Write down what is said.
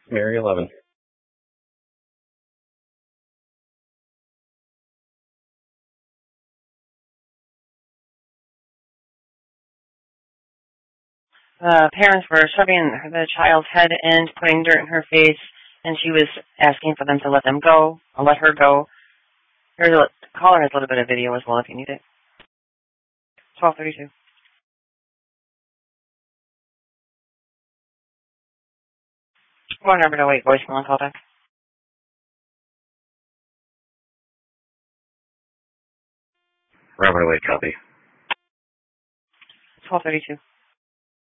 Mary 11. Parents were shoving the child's head in, putting dirt in her face, and she was asking for them to let them go, or let her go. The caller has a little bit of video as well if you need it. 1232. One number to wait, voicemail and call back. Robert Wade, copy. 1232.